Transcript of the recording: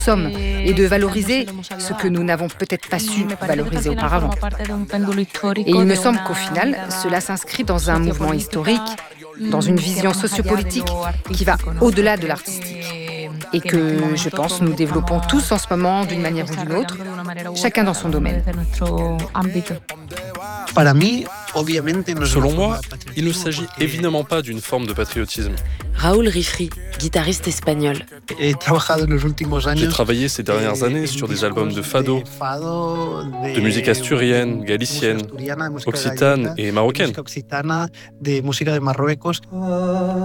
sommes et de valoriser ce que nous n'avons peut-être pas su valoriser auparavant. Et il me semble qu'au final, cela s'inscrit dans un mouvement historique, dans une vision sociopolitique qui va au-delà de l'artistique. Et que, je pense, nous développons tous en ce moment d'une manière ou d'une autre, chacun dans son domaine. Selon moi, il ne s'agit évidemment pas d'une forme de patriotisme. Raúl Rifri, guitariste espagnol. J'ai travaillé ces dernières années sur des albums de fado, de musique asturienne, galicienne, occitane et marocaine.